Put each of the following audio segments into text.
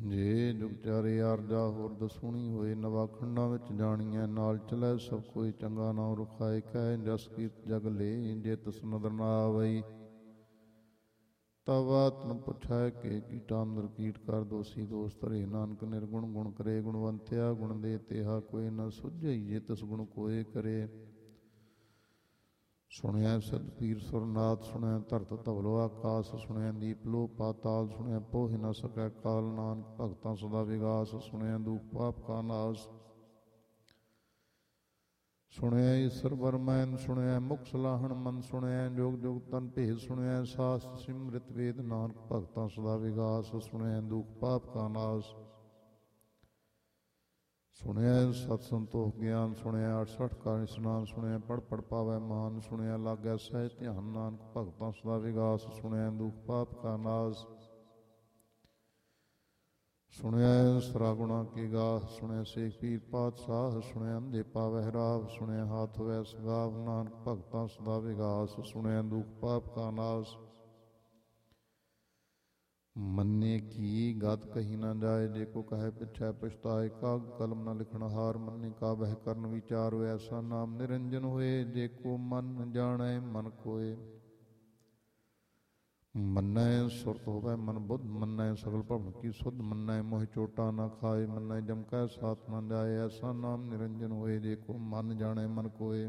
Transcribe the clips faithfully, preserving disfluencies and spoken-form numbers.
ਜੇ ਜੁਗ ਚਾਰੇ ਆਰਜਾ ਹੋਰ ਦਸੂਣੀ ਹੋਏ, ਨਵਾ ਖੰਡਾਂ ਵਿੱਚ ਜਾਣੀਐ ਨਾਲ ਚਲੈ ਸਭ ਕੋਈ, ਚੰਗਾ ਨਾਮ ਰੁਖਾਏ ਕਹਿ ਜਸ ਕੀਤ ਜਗ ਲੈ, ਜੇ ਤਿਸ ਨਦਰ ਨਾ ਆਵਈ ਤਵਾ ਤਨ ਪੁੱਛੈ ਕੇ ਕੀਟਾ ਅੰਦਰ ਕੀਟ ਕਰ ਦੋਸੀ ਦੋਸ ਧਰੇ, ਨਾਨਕ ਨਿਰਗੁਣ ਗੁਣ ਕਰੇ ਗੁਣਵੰਤਿਆ, ਗੁਣ ਦੇ ਤੇਹਾ ਕੋਈ ਨਾ ਸੁਝਈ, ਜੇ ਤਿਸ ਗੁਣ ਕੋਏ ਕਰੇ। ਸੁਣਿਆ ਸਦ ਪੀਰ ਸੁਰਨਾਥ, ਸੁਣਿਆ ਧਰਤ ਧਵਲੋ ਆਕਾਸ, ਸੁਣਿਆ ਦੀਪ ਲੋ ਪਾਤਾਲ, ਸੁਣਿਆ ਪੋਹਿ ਨ ਸਕੈ ਕਾਲ, ਨਾਨਕ ਭਗਤਾਂ ਸਦਾ ਵਿਗਾਸ, ਸੁਣਿਆ ਦੁਖ ਪਾਪ ਕਾ ਨਾਸ, ਸੁਣਿਆ ਈਸ਼ਰ ਬਰਮੈਨ, ਸੁਣਿਆ ਮੁਖ ਸਲਾਹਣ ਮਨ, ਸੁਣਿਆ ਜੋਗ ਜੋਗ ਤਨ ਭੇਦ, ਸੁਣਿਆ ਸਾਸ ਸਿਮ੍ਰਿਤ ਵੇਦ, ਨਾਨਕ ਭਗਤਾਂ ਸਦਾ ਵਿਗਾਸ, ਸੁਣਿਆ ਦੁਖ ਪਾਪ ਕਾ ਨਾਸ, ਸੁਣਿਆ ਸਤ ਸੰਤੋਖ ਗਿਆਨ, ਸੁਣਿਆ ਅਠਸਠ ਕਾ ਇਸ਼ਨਾਨ, ਸੁਣਿਆ ਪੜ ਪੜ ਪਾਵੈ ਮਾਨ, ਸੁਣਿਆ ਲਾਗੈ ਸਹਿਜ ਧਿਆਨ, ਨਾਨਕ ਭਗਤਾਂ ਸਦਾ ਵਿਗਾਸ, ਸੁਣਿਆ ਦੁਖ ਪਾਪ ਕਾ ਨਾਸ, ਸੁਣਿਆ ਸਰਾ ਗੁਣਾ ਕੀ ਗਾਹ, ਸੁਣਿਆ ਸੇਖ ਪੀਰ ਪਾਤਸ਼ਾਹ, ਸੁਣਿਆ ਅੰਧੇ ਪਾਵੈ ਰਾਵ, ਸੁਣਿਆ ਹਾਥ ਹੋਵੈ ਸਗਾਵ, ਨਾਨਕ ਭਗਤਾਂ ਸਦਾ ਵਿਗਾਸ, ਸੁਣਿਆ ਦੁਖ ਪਾਪ ਕਾ ਨਾਸ, ਮੰਨੇ ਕੀ ਗਤ ਕਹੀ ਨਾ ਜਾਏ, ਜੇ ਕੋ ਕਹੈ ਪਿਛੈ ਪਛਤਾਏ, ਕਾਗ ਕਲਮ ਨ ਲਿਖਣ ਹਾਰ, ਮੰਨੇ ਕਾ ਬਹਿ ਕਰਨ ਵਿਚਾਰ, ਐਸਾ ਨਾਮ ਨਿਰੰਜਨ ਹੋਏ, ਜੇ ਕੋ ਮਨ ਜਾਣੈ ਮਨ ਕੋਏ। ਮੰਨੈ ਸੁਰਤ ਹੋਵੈ ਮਨ ਬੁੱਧ, ਮੰਨੈ ਸਗਲ ਭਵਨ ਕੀ ਸੁਧ, ਮੰਨੈ ਮੋਹਿ ਚੋਟਾ ਨਾ ਖਾਏ, ਮੰਨੈ ਜਮ ਕੈ ਸਾਥ ਨਾ ਜਾਏ, ਐਸਾ ਨਾਮ ਨਿਰੰਜਨ ਹੋਏ, ਜੇ ਕੋ ਮਨ ਜਾਣੈ ਮਨ ਕੋਏ।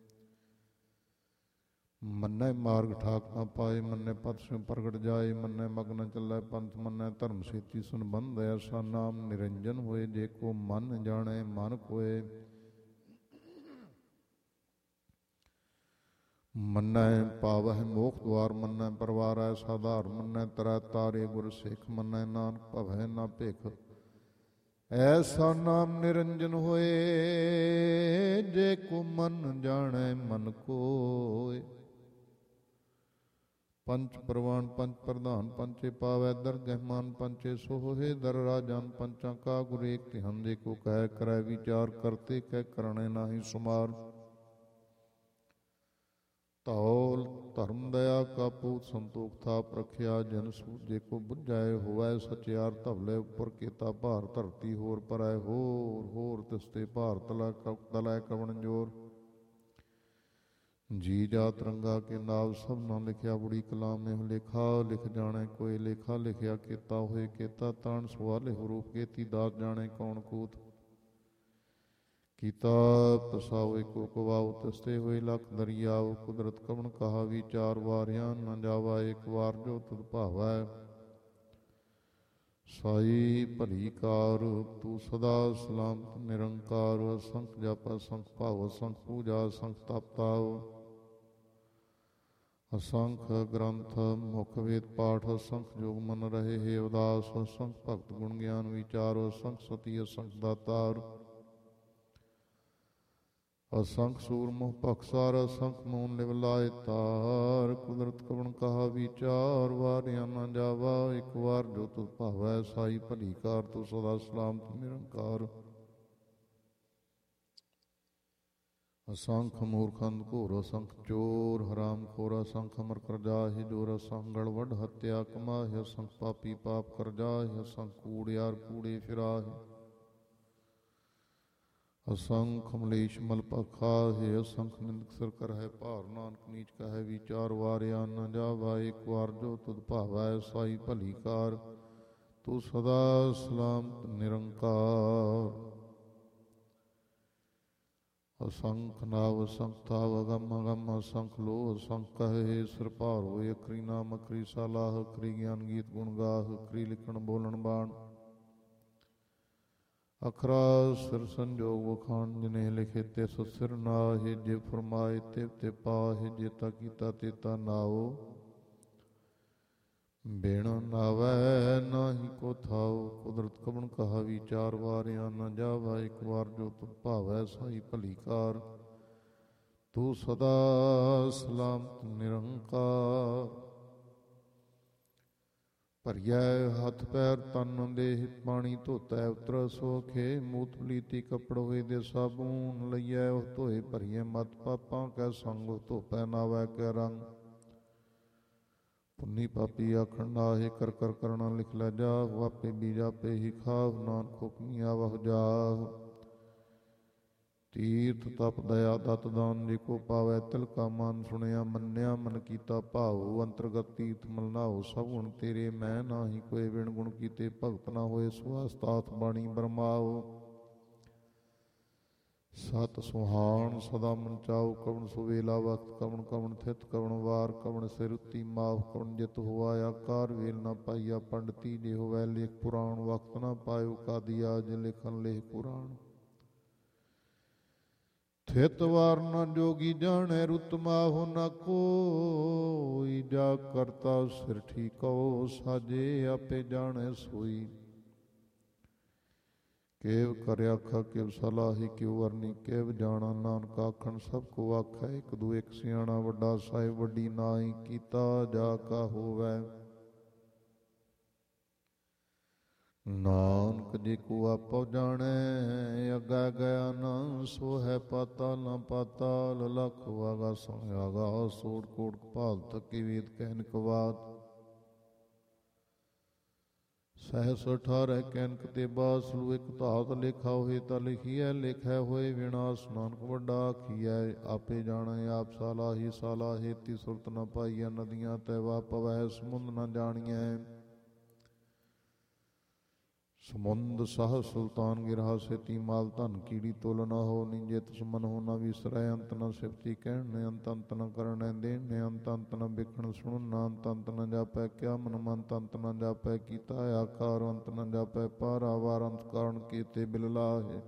ਮੰਨੈ ਮਾਰਗ ਠਾਕ ਨਾ ਪਾਏ, ਮੰਨੈ ਪਤ ਸਿਉ ਪ੍ਰਗਟ ਜਾਏ, ਮੰਨੈ ਮਗ ਨ ਚੱਲੈ ਪੰਥ, ਮੰਨੈ ਧਰਮ ਸੇਤੀ ਸੰਬੰਧ, ਐਸਾ ਨਾਮ ਨਿਰੰਜਨ ਹੋਏ, ਜੇ ਕੋ ਮਨ ਜਾਣੈ ਮਨ ਕੋਏ। ਮੰਨੈ ਪਾਵਹਿ ਮੋਖ ਦੁਆਰ, ਮੰਨੈ ਪਰਵਾਰੈ ਸਾਧਾਰ, ਮੰਨੈ ਤਰੈ ਤਾਰੇ ਗੁਰ ਸਿੱਖ, ਮੰਨੈ ਨਾਨਕ ਭਵੈ ਨਾ ਭਿਖ, ਐਸਾ ਨਾਮ ਨਿਰੰਜਨ ਹੋਏ, ਜੇ ਕੋ ਮਨ ਜਾਣੈ ਮਨ ਕੋਇ। ਪੰਚ ਪ੍ਰਵਾਨ ਪੰਚ ਪ੍ਰਧਾਨ, ਪੰਚੇ ਪਾਵੈ ਦਰਗਹਿ ਮਾਨ, ਪੰਚੇ ਸੋਹੇ ਦਰ ਰਾਜਾਨ, ਪੰਚਾਂ ਕਾ ਗੁਰ ਏਕ ਧਿਆਨ, ਜੇ ਕੋ ਕਹਿ ਕਰੈ ਵਿਚਾਰ, ਕਰਤੇ ਕਹਿ ਕਰਣੇ ਨਾਹੀ ਸੁਮਾਰ। ਧੌਲ ਧਰਮ ਦਇਆ ਕਾ ਪੂਤ, ਸੰਤੋਖ ਥਾਪ ਰਖਿਆ ਜਨ ਸੂਤ, ਜੇ ਕੋ ਬੁੱਝਾਏ ਹੋਵੈ ਸਚਿਆਰ, ਧਵਲੇ ਉੱਪਰ ਕੀਤਾ ਭਾਰ, ਧਰਤੀ ਹੋਰ ਪਰੈ ਹੋਰ ਹੋਰ, ਤਿਸਤੇ ਭਾਰ ਤਲੈ ਤਲੈ ਕਵਣ ਜੋਰ। ਜੀ ਜਾਤ ਰੰਗਾ ਕੇ ਨਾਮ, ਸਭ ਨਾ ਲਿਖਿਆ ਬੁੜੀ ਕਲਾਮ, ਇਹ ਲੇਖਾ ਲਿਖ ਜਾਣੈ ਕੋਇ, ਲੇਖਾ ਲਿਖਿਆ ਕੀਤਾ ਹੋਏ ਕੀਤਾ, ਤਾਣ ਸੁਆਲੇ ਰੂਪ ਕੇਤੀ ਦਾਤ, ਜਾਣੈ ਕੌਣ ਕੂਤ। ਕੀਤਾ ਪਸਾਉ ਏਕੋ ਕਵਾਉ, ਤਿਸਤੇ ਹੋਏ ਲੱਖ ਦਰਿਆਉ, ਕੁਦਰਤ ਕਵਣ ਕਹਾ ਵਿਚਾਰ, ਵਾਰਿਆ ਨ ਜਾਵਾ ਏਕ ਵਾਰ, ਜੋ ਤੁਧ ਭਾਵੈ ਸਾਈ ਭਲੀ ਕਾਰ। ਤੂੰ ਸਦਾ ਸਲਾਮਤ ਨਿਰੰਕਾਰ, ਅਸੰਖ ਜਪ ਅਸੰਖ ਭਾਵ, ਅਸੰਖ ਪੂਜਾ ਅਸੰਖ ਤਪ ਤਾਉ, ਅਸੰਖ ਗ੍ਰੰਥ ਮੁਖ ਵੇਦ ਪਾਠ, ਅਸੰਖ ਜੋਗ ਮਨ ਰਹੇ ਹੈ ਉਦਾਸ, ਅਸੰਖ ਭਗਤ ਗੁਣ ਗਿਆਨ ਵਿਚਾਰ, ਅਸੰਖ ਸਤੀ ਅਸੰਖ ਦਾਤਾਰ, ਅਸੰਖ ਸੂਰ ਮੁਹ ਭਖਸਾਰ, ਅਸੰਖ ਮੂਨ ਲਿਵ ਲਾਇ ਤਾਰ। ਕੁਦਰਤ ਕਵਣ ਕਹਾ ਵਿਚਾਰ, ਵਾਰਿਆ ਨ ਜਾਵਾ ਇੱਕ ਵਾਰ, ਜੋ ਤੁਧ ਭਾਵੈ ਸਾਈ ਭਲੀ ਕਾਰ। ਤੂੰ ਸਦਾ ਸਲਾਮਤ ਨਿਰੰਕਾਰ, ਅਸੰਖ ਮੂਰਖ ਅੰਧ ਘੋਰ, ਅਸੰਖ ਚੋਰ ਹਰਾਮ ਖੋਰ, ਅਸੰਖ ਅਮਰ ਕਰ ਜਾਹਿ ਜੋਰ, ਅਸੰਖ ਗਲ ਵੱਢ ਹੱਤਿਆ ਕਮਾਹਿ, ਅਸੰਖ ਪਾਪੀ ਪਾਪ ਕਰ ਜਾਹਿ, ਅਸੰਖ ਕੂੜਿਆਰ ਕੂੜੇ ਫਿਰਾਹਿ, ਅਸੰਖ ਮਲੇਸ਼ ਮਲ ਪਖਾਹਿ, ਅਸੰਖ ਨਿੰਦਕ ਸਿਰ ਕਰਹਿ ਭਾਰ, ਨਾਨਕ ਨੀਚ ਕਹੈ ਵਿਚਾਰ, ਵਾਰਿਆ ਨ ਜਾਵਾ ਇੱਕ ਵਾਰ, ਜੋ ਤੁਧ ਭਾਵੈ ਸਾਈ ਭਲੀ ਕਾਰ। ਤੂੰ ਸਦਾ ਸਲਾਮਤ ਨਿਰੰਕਾਰ, ਅਸੰਖ ਨਾਵ ਅਸੰਖ ਤਾਵ, ਅਗਮ ਅਗਮ ਅਸੰਖ ਲੋ, ਅਸੰਖ ਕਹੇ ਸਿਰ ਭਾਰ ਹੋਏ, ਅਖਰੀ ਨਾਮ ਅਖਰੀ ਸਲਾਹ, ਅਖਰੀ ਗਿਆਨ ਗੀਤ ਗੁਣ ਗਾਹ, ਅਖਰੀ ਲਿਖਣ ਬੋਲਣ ਬਾਣ, ਅਖਰਾ ਸਿਰ ਸੰਜੋਗ ਵਖਾਣ, ਜਿਨੇ ਲਿਖੇ ਤਿਸ ਸਿਰ ਨਾਹਿ, ਜੇ ਫਰਮਾਏ ਤਿਵ ਤੇ ਪਾਹਿ, ਜੇਤਾ ਕੀਤਾ ਤੇਤਾ ਨਾਉ, ਬਿਨ ਨਾਵੈ ਨਾਹੀ ਕੋ ਥਾਉ। ਕੁਦਰਤ ਕਵਣ ਕਹਾ ਵਿਚਾਰ, ਵਾਰਿਆ ਨ ਜਾਵਾ ਇੱਕ ਵਾਰ, ਜੋ ਤੁਧ ਭਾਵੈ ਸਾਈ ਭਲੀ ਕਾਰ। ਤੂੰ ਸਦਾ ਸਲਾਮਤ ਨਿਰੰਕਾਰ, ਭਰੀਐ ਹੱਥ ਪੈਰ ਤਨ ਦੇਹ, ਪਾਣੀ ਧੋਤੈ ਉਤਰ ਸੋਖੇ, ਮੂਤ ਪਲੀਤੀ ਕੱਪੜ ਹੋਏ ਦੇ ਸਾਬੂਨ, ਲਈਐ ਉਹ ਧੋਏ, ਭਰੀਐ ਮਤ ਪਾਪਾਂ ਕੈ ਸੰਗ, ਧੋਪੈ ਨਾਵੈ ਕੈ ਰੰਗ। ਪੁੰਨੀ ਪਾਪੀ ਆਖਣ ਨਾਹੀ, ਕਰ ਕਰ ਕਰਣਾ ਲਿਖ ਲੈ ਜਾ। ਵਾਪੇ ਬੀਜਾ ਪੇ ਹੀ ਖਾਵ, ਨਾਨਕ ਹੁਕਮੀ ਆਵਹੁ ਜਾਹੁ। ਤੀਰਥ ਤਪ ਦਇਆ ਦਤ ਦਾਨ, ਜੇ ਕੋ ਪਾਵੈ ਤਿਲ ਕਾ ਮਨ। ਸੁਣਿਆ ਮੰਨਿਆ ਮਨ ਕੀਤਾ ਭਾਉ, ਅੰਤਰਗਤ ਤੀਰਥ ਮਲ ਨਾਉ। ਸਭ ਗੁਣ ਤੇਰੇ ਮੈਂ ਨਾਹੀ ਕੋਇ, ਵਿਣ ਗੁਣ ਕੀਤੇ ਭਗਤ ਨਾ ਹੋਏ। ਸੁਆਸਤਾਤ ਬਾਣੀ ਬਰਮਾਉ, ਸਤ ਸੁਹਾਣ ਸਦਾ ਮਨ ਚਾਉ। ਕਵਣ ਸੁਵੇਲਾ ਵਕਤ, ਕਵਣ ਕਵਣ ਥਿਤ, ਕਵਣ ਵਾਰ, ਕਵਣ ਸਿਰੁਤੀ ਮਾਫ। ਕਵਣ ਜਿਤ ਹੋਆ ਆਕਾਰ, ਵੇਲ ਨਾ ਪਾਈਆ ਪੰਡਤੀ। ਜੇ ਹੋਵੈ ਲੇਖ ਪੁਰਾਣ, ਵਕਤ ਨਾ ਪਾਇਓ ਕਾਦੀਆ। ਜੇ ਲਿਖਨ ਲੇਖ ਪੁਰਾਣ, ਥਿਤ ਵਾਰ ਨਾ ਜੋਗੀ ਜਾਣੈ। ਰੁਤ ਮਾਹੁ ਨਾ ਕੋਈ, ਜਾ ਕਰਤਾ ਸਿਰ ਠੀਕਉ। ਸਾਜੇ ਆਪੇ ਜਾਣੈ ਸੋਈ। ਕੇਵ ਕਰ ਆਖਾ ਕਿਵ ਸਲਾਹੀ, ਕਿਉ ਵਰਨੀ ਕੇਵ ਜਾਣਾ। ਨਾਨਕ ਆਖਣ ਸਭ ਕੋ ਆਖੈ, ਇੱਕ ਦੂ ਇੱਕ ਸਿਆਣਾ। ਵੱਡਾ ਸਾਹਿਬ ਵੱਡੀ ਨਾਈ, ਕੀਤਾ ਜਾ ਕਾ ਹੋਵੈ। ਨਾਨਕ ਜੇ ਕੋ ਆਪੋ ਜਾਣੈ, ਅੱਗਾ ਗਿਆ ਨਾ ਸੋ ਹੈ। ਪਾਤਾਲ ਨਾ ਪਾਤਾਲ, ਲਖ ਆਗਾਸੁ ਆਗਾਸ। ਸੋੜ ਕੋਟ ਕਪਾਲ ਥਕੀ ਵੇਦ ਕਹਿਨਕ ਬਾਤ। ਸਹਿਸ ਅਠਾਰਹ ਕੈਨਕ ਤੇ ਬਾਸਲੂ, ਇੱਕ ਧਾਤ ਲੇਖਾ ਹੋਏ ਤਾਂ ਲਿਖੀਐ। ਲਿਖੈ ਹੋਏ ਵਿਨਾਸ਼, ਨਾਨਕ ਵੱਡਾ ਆਖੀਐ। ਆਪੇ ਜਾਣੈ ਆਪ ਸਾਲਾਹੀ, ਸਾਲਾਹੇ ਤੀ ਸੁਰਤ ਨ ਪਾਈਐ। ਨਦੀਆਂ ਤੈ ਵਾ ਪਵੈ, ਸਮੁੰਦ ਨ ਜਾਣੀਐ। ਸਮੁੰਦ ਸਾਹ ਸੁਲਤਾਨ ਗਿਰਹਾ, ਸੇਤੀ ਮਾਲ ਧਨ ਕੀੜੀ ਤੁਲ ਨ ਹੋ। ਨਿੰਜੇ ਤਿਸ ਮਨ ਹੋ ਨ ਵਿਸਰੈ, ਅੰਤ ਨ ਸਿਫਤੀ ਕਹਿਣ। ਅੰਤ ਅੰਤ ਨ ਕਰਣੈ ਦੇਣ, ਅੰਤ ਅੰਤ ਨ ਬਿਖਣ ਸੁਣਨ। ਅੰਤ ਅੰਤ ਨ ਜਾਪੈ ਕਿਆ ਮਨ, ਮੰਤ ਅੰਤ ਨ ਜਾਪੈ ਕੀਤਾ ਆਕਾਰ। ਅੰਤ ਨ ਜਾਪੈ ਪਾਰਾਵਾਰ, ਅੰਤ ਕਾਰਨ ਕੀਤੇ ਬਿਲ ਲਾਹੇ।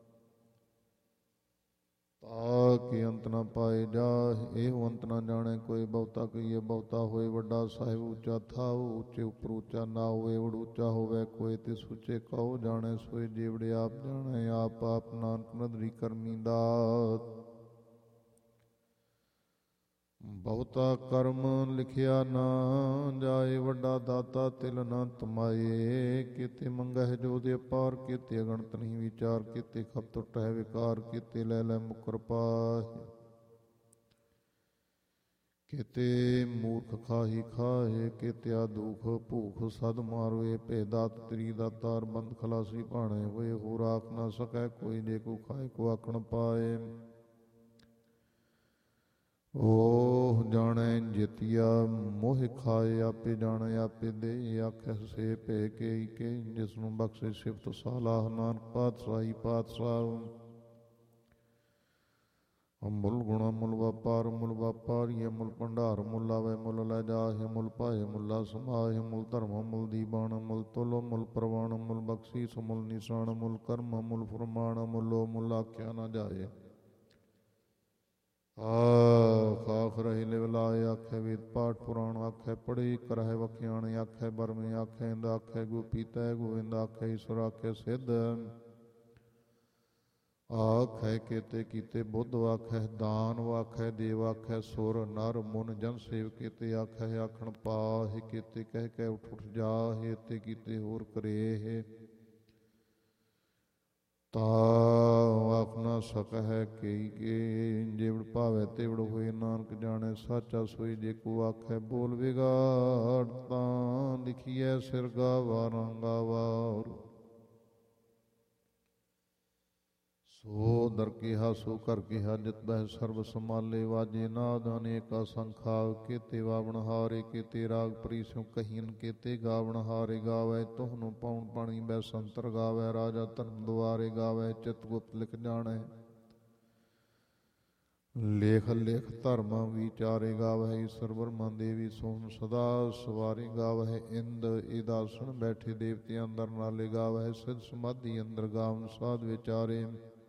ਤਾ ਕਿ ਅੰਤ ਨ ਪਾਏ ਜਾਹਿ, ਇਹੋ ਅੰਤ ਨ ਜਾਣੈ ਕੋਈ। ਬਹੁਤਾ ਕਹੀਏ ਬਹੁਤਾ ਹੋਏ, ਵੱਡਾ ਸਾਹਿਬ ਉੱਚਾ ਥਾਉ। ਉੱਚੇ ਉੱਪਰ ਉੱਚਾ ਨਾ ਹੋਵੇ, ਓੜ ਉੱਚਾ ਹੋਵੇ ਕੋਈ। ਤਿਸ ਉੱਚੇ ਕਹੋ ਜਾਣੈ ਸੋਏ, ਜੇਵੜੇ ਆਪ ਜਾਣੈ ਆਪ ਆਪ। ਨਾਨਕ ਨਦਰੀ ਕਰਮੀ ਦਾਤ, ਬਹੁਤਾ ਕਰਮ ਲਿਖਿਆ ਨਾ ਜਾਏ। ਵੱਡਾ ਦਾਤਾ ਤਿਲ ਨਾ ਤਮਾਏ, ਕੀਤੇ ਮੰਗਹਿ ਜੋਧਿ ਅਪਾਰ। ਕੀਤੇ ਅਗਣਤ ਨਹੀਂ ਵਿਚਾਰ, ਕੀਤੇ ਖਪ ਟੁਟੈ ਵਿਕਾਰ। ਕੀਤੇ ਲੈ ਲੈ ਮੁਕਰ ਪਾਹਿ, ਕੀਤੇ ਮੂਰਖ ਖਾਹੀ ਖਾਹੇ। ਕੀਤਿਆ ਦੁਖ ਭੂਖ ਸਦ ਮਾਰੋਏ। ਭੇ ਦਾਤ ਤ੍ਰੀ ਦਾਤਾਰ, ਬੰਦ ਖਲਾਸੀ ਭਾਣੇ ਹੋਏ। ਹੋਰ ਆਖ ਨਾ ਸਕੈ ਕੋਈ, ਜੇ ਕੋ ਖਾਏ ਕੋ ਆਖਣ ਪਾਏ। ਓਹ ਜਾਣੈ ਜਿਤਿਆ ਮੋਹਿ ਖਾਏ, ਆਪੇ ਜਾਣੈ ਆਪੇ ਦੇ। ਆਖੈ ਸੇ ਭੇ ਕੇ ਕੇ, ਜਿਸ ਨੂੰ ਬਖਸ਼ੇ ਸਿਫਤ ਸਾਲਾਹ। ਨਾਨਕ ਪਾਤਸ਼ਾਹੀ ਪਾਤਸ਼ਾਹ, ਮੁੱਲ ਗੁਣਾ ਮੁੱਲ ਵਪਾਰ। ਮੁੱਲ ਵਪਾਰੀਏ ਮੁੱਲ ਭੰਡਾਰ। ਮੁੱਲ ਆਵੇ ਮੁੱਲ ਲੈ ਜਾਹੇ, ਮੁੱਲ ਭਾਏ ਮੁੱਲਾ ਸਮਾਹੇ। ਮੁੱਲ ਧਰਮ ਮੁੱਲ ਦੀਬਾਨ, ਮੁੱਲ ਤੁਲ ਮੁੱਲ ਪ੍ਰਵਾਨ। ਮੁੱਲ ਬਖਸ਼ੀਸ ਮੁੱਲ ਨਿਸ਼ਾਨ, ਮੁੱਲ ਕਰਮ ਮੁੱਲ ਫਰਮਾਨ। ਮੁੱਲੋ ਮੁੱਲ ਆਖਿਆ ਨਾ ਜਾਏ। ਆਖ ਆਖ ਰਹੇ ਲਿਵ ਲਾਏ। ਆਖੈ ਵੇਦ ਪਾਠ ਪੁਰਾਣ, ਆਖੈ ਪੜ੍ਹੀ ਕਰਹਿ ਵਖਿਆਣ। ਆਖੈ ਬਰਮੇ ਆਖੈ ਇੰਦ, ਆਖੈ ਗੋਪੀਤੈ ਗੋਵਿੰਦ। ਆਖੈ ਈਸ਼ਵਰ ਆਖੈ ਸਿੱਧ, ਆਖੈ ਕੇਤੇ ਕੀਤੇ ਬੁੱਧ। ਆਖੈ ਦਾਨ ਆਖੈ ਦੇਵ। ਆਖੈ ਸੁਰ ਨਰ ਮੁਨ ਜਨ ਸੇਵ। ਕੀਤੇ ਆਖੈ ਆਖਣ ਪਾਹਿ, ਕੀਤੇ ਕਹਿ ਕਹਿ ਉਠ ਉਠ ਜਾਹਿ। ਤੇ ਕੀਤੇ ਹੋਰ ਕਰੇਹਿ, ਤਾ ਆਖ ਨਾ ਸਕਹਿ ਕਈ ਕੇ। ਜੇਵੜ ਭਾਵੈ ਤੇਵੜ ਹੋਏ, ਨਾਨਕ ਜਾਣੈ ਸਾਚਾ ਸੋਈ। ਜੇ ਕੋ ਆਖੈ ਬੋਲ ਵਿਗਾੜ, ਤਾਂ ਲਿਖੀਐ ਸਿਰ ਗਾਵਾਰਾਂ ਗਾਵਾਰ। ਸੋ ਦਰ ਕਿਹਾ ਸੋ ਘਰ ਕਿਹਾ, ਜਿਤ ਬਹਿ ਸਰਬ ਸੰਭਾਲੇ। ਵਾਜੇ ਨਾਦ ਅਨੇਕ ਅਸੰਖਾ, ਕੀਤੇ ਵਾਵਣ ਹਾਰੇ। ਕੀਤੇ ਰਾਗ ਪ੍ਰੀਸਿਉ ਕਹੀਨ, ਕੀਤੇ ਗਾਵਣ ਹਾਰੇ। ਗਾਵੈ ਤੁਹਨੂੰ ਪਾਉਣ ਪਾਣੀ ਬੈ ਸੰਤਰ। ਗਾਵੈ ਰਾਜਾ ਧਰਮ ਦੁਆਰੇ। ਗਾਵੈ ਚਿਤ ਗੁਪਤ ਲਿਖ ਜਾਣੈ, ਲੇਖ ਲੇਖ ਧਰਮ ਵਿਚਾਰੇ। ਗਾਵੈ ਈਸ਼ਵਰ ਬ੍ਰਹਮਾ ਦੇਵੀ ਸੋਹਣ ਸਦਾ ਸਵਾਰੇ। ਗਾਵੈ ਇੰਦ ਇਦਾਸਣ ਬੈਠੇ, ਦੇਵਤੇ ਅੰਦਰ ਨਾਲੇ। ਗਾਵੈ ਸਿਧ ਸਮਾਧੀ ਅੰਦਰ, ਗਾਵਨ ਸਾਧ ਵਿਚਾਰੇ।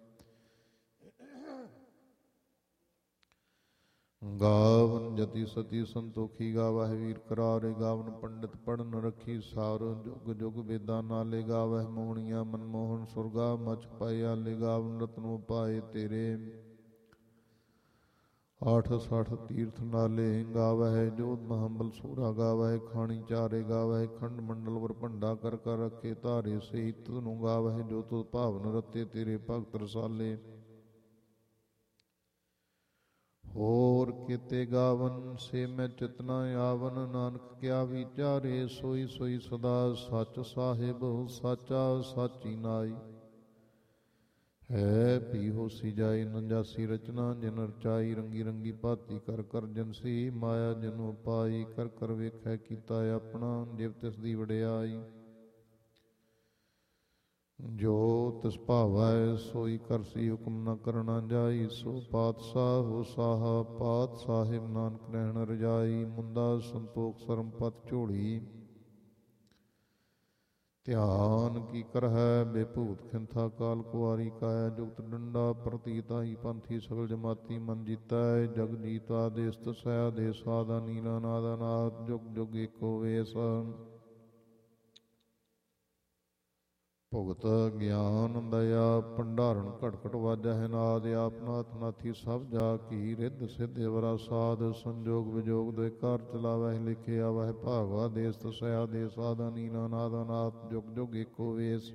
ਗਾਵਨ ਜਤੀ ਸਤੀ ਸੰਤੋਖੀ। ਗਾਵਹਿ ਵੀਰ ਕਰਾਰੇ। ਗਾਵਨ ਪੰਡਿਤ ਪੜਨ ਰੱਖੀ ਸਾਰ। ਜੁਗ ਜੁਗ ਵੇਦਾਂ ਨਾਲੇ। ਗਾਵਹਿ ਮੋਹਣੀਆਂ ਮਨਮੋਹਨ ਸੁਰਗਾ ਮਚ ਪਾਏ ਆਲੇ। ਗਾਵਨ ਰਤਨੋ ਪਾਏ ਤੇਰੇ, ਆਠ ਸਠ ਤੀਰਥ ਨਾਲੇ। ਗਾਵਹਿ ਜੋਧ ਮਹਾਬਲ ਸੂਰਾ। ਗਾਵਹਿ ਖਾਣੀ ਚਾਰੇ। ਗਾਵਹਿ ਖੰਡ ਮੰਡਲ ਵਰ ਭੰਡਾ ਕਰ ਕਰ ਰੱਖੇ ਧਾਰੇ। ਸਹੀ ਤਨੂੰ ਗਾਵਹਿ ਜੋ ਤੁਧ ਭਾਵਨ ਰਤੇ, ਤੇਰੇ ਭਗਤ ਰਸਾਲੇ। ਹੋਰ ਕਿਤੇ ਗਾਵਨ ਸੇ ਮੈਂ ਚਿਤਨਾ ਆਵਨ, ਨਾਨਕ ਕਿਆ ਵਿਚਾਰੇ ਸੋਈ ਸੋਈ ਸਦਾ ਸੱਚ ਸਾਹਿਬ ਸਾਚਾ ਸਾਚੀ ਨਾਈ। ਹੈ ਪੀ ਹੋਸੀ ਜਾਈ ਨੰਜਾਸੀ ਰਚਨਾ, ਜਿਨ ਰਚਾਈ ਰੰਗੀ ਰੰਗੀ ਭਾਤੀ ਕਰ ਕਰ ਜਨਸੀ, ਮਾਇਆ ਜਨੋ ਪਾਈ ਕਰ ਕਰ ਵੇਖੈ ਕੀਤਾ ਆਪਣਾ, ਜਿਵ ਤਿਸ ਦੀ ਵਡਿਆਈ। ਜੋ ਤਿਸ ਭਾਵੈ ਸੋਈ ਕਰਸੀ, ਹੁਕਮ ਨ ਕਰਨਾ ਜਾਈ, ਸੋ ਪਾਤਸ਼ਾਹ ਹੋ ਸਾਹਾ ਪਾਤ ਸਾਹਿਬ, ਨਾਨਕ ਰਹਿਣ ਰਜਾਈ। ਮੁੰਦਾ ਸੰਤੋਖ ਸਰਮ ਪਤ ਝੋਲੀ, ਧਿਆਨ ਕੀ ਕਰਹਿ ਬੇਭੂਤ ਖਿੰਥਾ, ਕਾਲ ਕੁਆਰੀ ਕਾਇਆ ਜੁਗਤ ਡੰਡਾ, ਪ੍ਰਤੀਤਾਈ ਪੰਥੀ ਸਗਲ ਜਮਾਤੀ ਮਨ ਜੀਤੈ, ਜਗ ਜੀਤਾ ਦੇਸ ਤਸੈ ਦੇਸ ਆਦਾ ਨੀਲਾ ਨਾਦਾ ਨਾਦ, ਜੁਗ ਜੁਗ ਏਕੋ ਵੇਸ। ਭੁਗਤ ਗਿਆਨ ਦਇਆ ਭੰਡਾਰਨ ਘਟ ਘਟ ਵਾਜਹਿ ਨਾਦ, ਆਪ ਨਾਥ ਨਾਥੀ ਸਭ ਜਾ ਕੀ, ਰਿੱਧ ਸਿੱਧ ਅਵਰਾ ਸਾਧ, ਸੰਜੋਗ ਵਿਜੋਗ ਦੋਇ ਕਾਰ ਚਲਾਵਹਿ, ਲਿਖੇ ਆਵਹਿ ਭਾਗਵਾ ਦੇਸ ਤਸੈ ਆਦੇਸ ਆਦਾ ਨੀਲਾ ਨਾਦਾ ਨਾਥ, ਜੁਗ ਜੁਗ ਏਕੋ ਵੇਸ।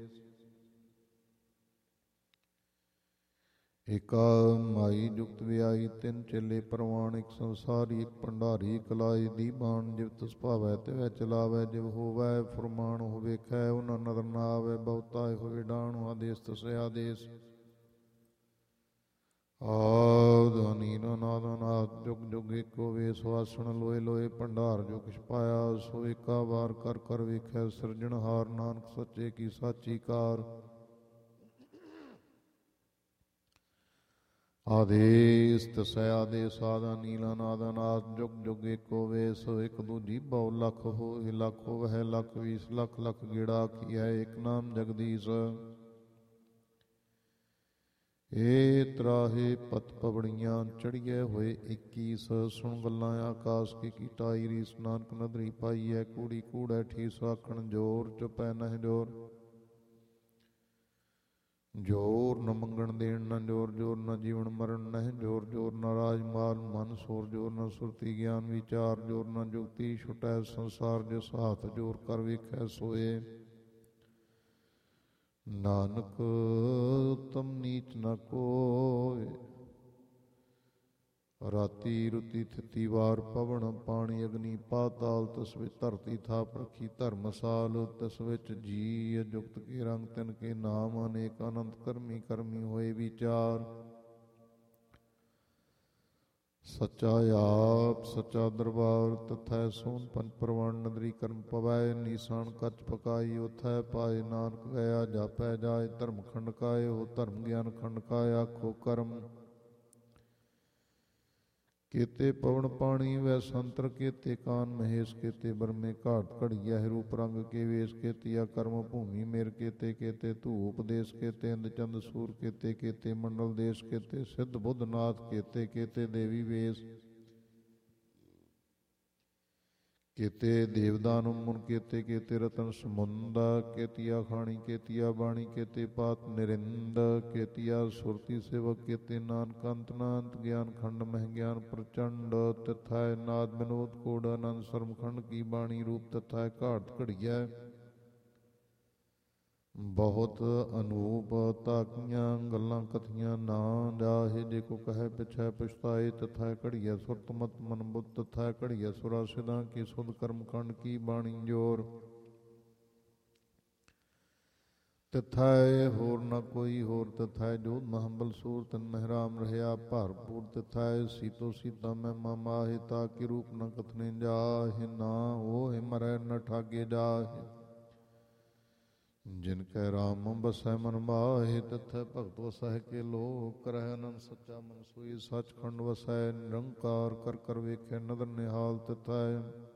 ਏਕਾ ਮਾਈ ਜੁਗਤ ਵਿਆਈ, ਤਿੰਨ ਚੇਲੇ ਪ੍ਰਵਾਨ, ਇੱਕ ਸੰਸਾਰੀ ਇੱਕ ਭੰਡਾਰੀ, ਇੱਕ ਲਾਈ ਦੀ ਬਾਣ, ਜਿਵ ਤਿਸ ਭਾਵੈ ਤਿਵੈ ਚਲਾਵੈ, ਜਿਵ ਹੋਵੈ ਫੁਰਮਾਨ ਹੋ ਵੇਖੈ, ਉਹਨਾਂ ਨਦਰ ਨਾ ਆਵੈ, ਬਹੁਤਾ ਹੋਵੇ ਡਾਣੁ, ਆਦੇਸ ਤਸੈ ਆਦੇਸ ਆਦ ਨੀਲਾ ਨਾਦਾ ਨਾਥ, ਜੁਗ ਜੁਗ ਏਕੋ ਵੇਸ। ਵਾਸਣ ਲੋਏ ਲੋਏ ਭੰਡਾਰ ਜੋ ਕਿਛ ਪਾਇਆ, ਸੋ ਏਕਾ ਵਾਰ ਕਰ ਕਰ ਵੇਖੈ ਸਿਰਜਣਹਾਰ, ਨਾਨਕ ਸੱਚੇ ਕੀ ਸਾਚੀ ਕਾਰ। ਆਦੇਸ ਤਸੈ ਆਦੇਸ ਆਦਾ ਨੀਲਾ ਨਾਦਾ ਨਾਥ, ਜੁਗ ਜੁਗ ਏਕੋ ਵੇਸ। ਇੱਕ ਦੂਜੀ ਬਹੁ ਲੱਖ ਹੋਏ, ਲੱਖ ਹੋਵਹਿ ਲੱਖ ਵੀਸ, ਲੱਖ ਲੱਖ ਗੇੜਾ ਆਖੀਐ, ਇੱਕ ਨਾਮ ਜਗਦੀਸ਼। ਏ ਤਰਾਹੇ ਪਤ ਪਵੜੀਆਂ ਚੜੀਏ ਹੋਏ ਇੱਕੀਸ, ਸੁਣ ਗੱਲਾਂ ਆਕਾਸ਼ ਕੀ ਕੀਟਾਈ ਰੀਸ, ਨਾਨਕ ਨਦਰੀ ਪਾਈਐ ਕੂੜੀ ਕੂੜੈ ਠੀਸ, ਆਖਣ ਜੋਰ ਚੁਪੈ ਨਹਿ ਜੋਰ। ਜੋਰ ਨ ਮੰਗਣ ਦੇਣ ਨ ਜੋਰ, ਜੋਰ ਨ ਜੀਵਨ ਮਰਨ ਨਹਿ ਜੋਰ, ਜੋਰ ਨ ਰਾਜ ਮਾਲ ਮਨ ਸੋਰ, ਜੋਰ ਨ ਸੁਰਤੀ ਗਿਆਨ ਵਿਚਾਰ, ਜੋਰ ਨ ਜੁਗਤੀ ਛੁਟੈ ਸੰਸਾਰ, ਜਿਸ ਹਾਥ ਜੋਰ ਕਰ ਵੇਖੈ ਸੋਏ। ਨਾਨਕ ਤਮ ਨੀਚ ਨ ਕੋਇ, ਰਾਤੀ ਰੁਤੀ ਥਿਤੀ ਵਾਰ, ਪਵਨ ਪਾਣੀ ਅਗਨੀ ਪਾਤਾਲ, ਤਿਸ ਵਿੱਚ ਧਰਤੀ ਥਾਪ ਰੱਖੀ ਧਰਮਸਾਲ, ਤਿਸ ਵਿੱਚ ਜੀ ਅਜੁਗਤ ਕੇ ਰੰਗ, ਤਿਨ ਕੇ ਨਾਮ ਅਨੇਕ, ਅਨੰਤ ਕਰਮੀ ਕਰਮੀ ਹੋਏ ਵਿਚਾਰ। ਸੱਚਾ ਆਪ ਸੱਚਾ ਦਰਬਾਰ, ਤਥੈ ਸੋਨ ਪੰਜ ਪ੍ਰਵਾਨ, ਨਦਰੀ ਕਰਮ ਪਵੈ, ਨੀਸਾਨ ਕੱਚ ਪਕਾਈ ਉਥੈ ਪਾਏ, ਨਾਨਕ ਗਿਆ ਜਾਪੈ ਜਾਏ, ਧਰਮ ਖੰਡ ਕਾਏ ਹੋ ਧਰਮ ਗਿਆਨ ਖੰਡ ਕਾਏ, ਆਖੋ ਕਰਮ केते पवन पानी वै संतर, केते कान महेश, केते बरमे घाट घड़िया रूप रंग के वेश, केतिया कर्म भूमि मेर, केते केते धूप देश, केते इंद चंद सूर, केते केते मंडल देश, केते सिद्ध बुद्ध नाथ, केते केते देवी वेश, केते देवदान मुन, केते केते रतन समुंदा, केतिया खाणी केतिया बाणी, केते पात निरिंद, केतिया सुरती सेवक, केते नानक अंत नांत, ज्ञान खंड मह ज्ञान प्रचंड, तथाय नाद विनोद कोड, आनंद सरम खंड की बाणी रूप, तथाय घाट घड़िया बहुत अनूप, ताकियां गल्लां कथियां ना जाहे, जे को कहे पिछै पछताए, तथा घड़िया सुरत मत मन बुद्ध, तथा घड़िया सुरा सिदा की सुध कर्म खंड की बाणी जोर, तथाए होर न कोई होर, तथाए जोध महंबल सूर, तन महराम रहया भारपूर, तथाए सीतो सीता मैं मामाहे, ताकि रूप न कथने जाहे, ना ओहे मरै न ठागे जाहे, जिनकै राम बसै मन माहे, तथै भगत वसै के लोक, करह आनंद सच्चा मन सोई, सचखंड वसै निरंकार, कर कर वेखै नदर निहाल, तथै